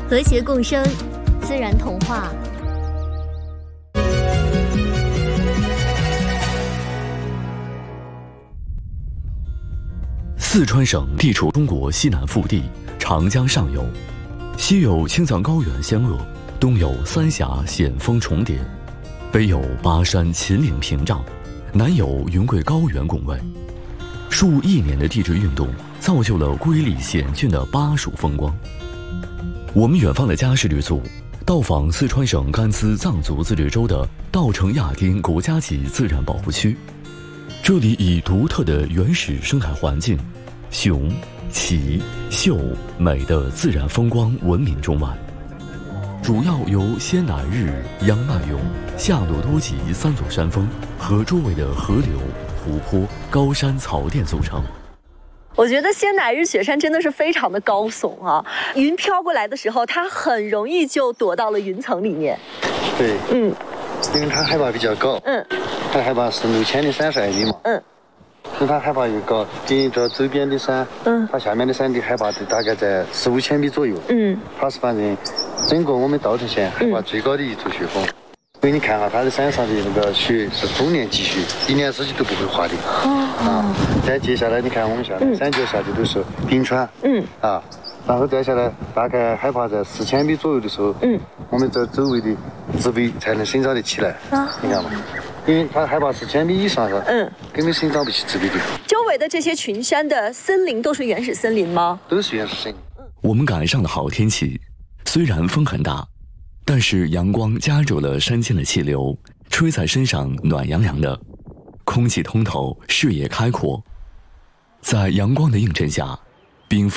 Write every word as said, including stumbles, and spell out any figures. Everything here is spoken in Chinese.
和谐共生，自然童话。 四川省地处中国西南腹地，长江上游，西有青藏高原相扼，东有三峡险峰重叠，北有巴山秦岭屏障，南有云贵高原拱卫。数亿年的地质运动，造就了瑰丽险峻的巴蜀风光。我们远方的家事旅组到访四川省甘孜藏族自治州的稻城亚丁国家级自然保护区，这里以独特的原始生态环境、雄、奇、秀、美的自然风光闻名中外，主要由仙乃日、央迈勇、夏诺多吉三座山峰和周围的河流、湖泊、高山草甸组成。 我觉得仙乃日雪山真的是非常的高耸啊，云飘过来的时候，它很容易就躲到了云层里面。 对， 嗯， 因为它海拔比较高， 嗯， 它海拔是六千零三十二米嘛， 嗯， 所以它海拔越高，比这周边的山， 嗯， 它下面的山的海拔都大概在四五千米左右， 嗯， 它是反正整个我们稻城县海拔最高的一座雪峰。所以你看哈，它的山上的那个雪是终年积雪，一年四季都不会化的。啊，再接下来你看我们下来，山脚下的都是冰川。嗯。啊，然后再下来，大概海拔在四千米左右的时候，嗯，我们这周围的植被才能生长得起来。啊，你看嘛，因为它海拔四千米以上是，嗯，根本生长不起植被的。 周围的这些群山的森林都是原始森林吗？ 都是原始森林。 我们赶上了好天气，虽然风很大，但是阳光夹住了山间的气流，吹在身上暖洋洋的，空气通透，视野开阔。在阳光的映衬下，冰封